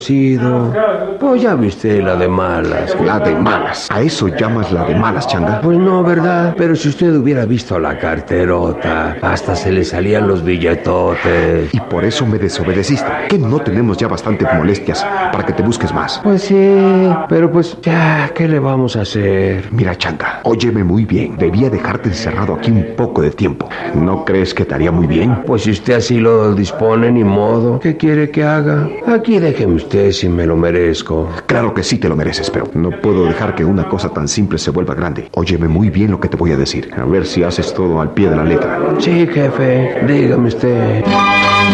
Sido. Pues ya viste la de malas. La de malas. ¿A eso llamas la de malas, Changa? Pues no, ¿verdad? Pero si usted hubiera visto la carterota, hasta se le salían los billetotes. Y por eso me desobedeciste. ¿Que no tenemos ya bastantes molestias para que te busques más? Pues sí, pero pues ya, ¿qué le vamos a hacer? Mira, Changa, óyeme muy bien. Debía dejarte encerrado aquí un poco de tiempo. ¿No crees que te haría muy bien? Pues si usted así lo dispone, ni modo. ¿Qué quiere que haga? Aquí déjeme usted si me lo merezco. Claro que sí te lo mereces, pero no puedo dejar que una cosa tan simple se vuelva grande. Óyeme muy bien lo que te voy a decir. A ver si haces todo al pie de la letra. Sí, jefe, dígame usted.